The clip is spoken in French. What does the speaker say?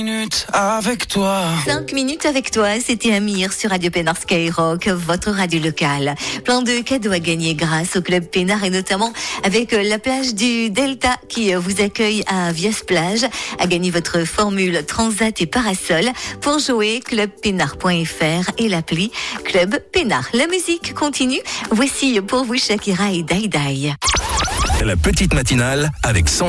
Avec toi. 5 minutes avec toi, c'était Amir sur Radio Pénard Skyrock, votre radio locale. Plein de cadeaux à gagner grâce au Club Pénard et notamment avec la plage du Delta qui vous accueille à Vias-Plage. À gagner votre formule Transat et Parasol. Pour jouer, clubpénard.fr et l'appli Club Pénard. La musique continue. Voici pour vous Shakira et Dai Dai. La petite matinale avec